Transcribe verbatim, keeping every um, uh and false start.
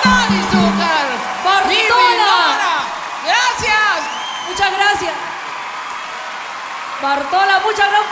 Tony Zucker. Bartola. Gracias. Muchas gracias. Bartola, muchas gracias.